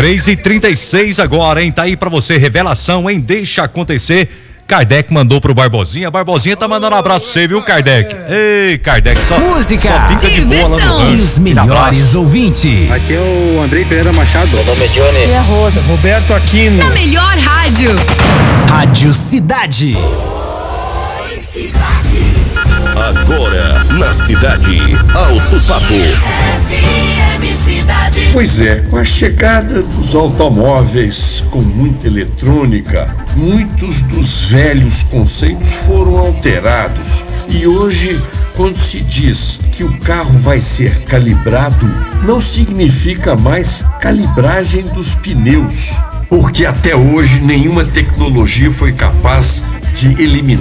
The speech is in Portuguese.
3h36 agora, hein? Tá aí pra você, revelação, hein? Deixa acontecer. Kardec mandou pro Barbosinha. Barbosinha tá mandando um abraço pra você, viu, Kardec? Ei, Kardec, música, só fica de boa lá no rancho. E os melhores ouvintes. Aqui é o Andrei Pereira Machado. Meu nome é Johnny. E a Rosa. Roberto Aquino. Na melhor rádio. Rádio Cidade. Agora, na cidade, Alto Papo. Pois é, com a chegada dos automóveis com muita eletrônica, muitos dos velhos conceitos foram alterados. E hoje, quando se diz que o carro vai ser calibrado, não significa mais calibragem dos pneus, porque até hoje nenhuma tecnologia foi capaz de eliminar